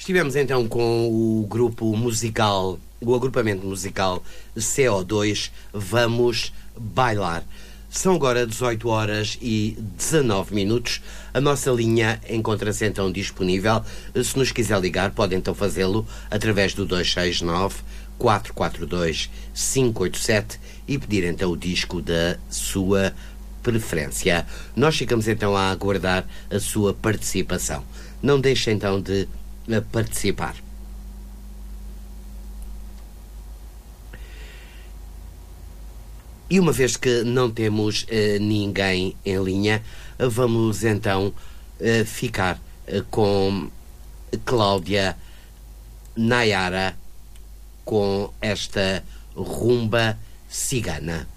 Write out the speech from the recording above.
Estivemos então com o grupo musical, o agrupamento musical CO2, Vamos Bailar. São agora 18 horas e 19 minutos. A nossa linha encontra-se então disponível. Se nos quiser ligar, pode então fazê-lo através do 269-442-587 e pedir então o disco da sua preferência. Nós ficamos então a aguardar a sua participação. Não deixe então de participar. E uma vez que não temos ninguém em linha, vamos então ficar com Cláudia Nayara com esta rumba cigana.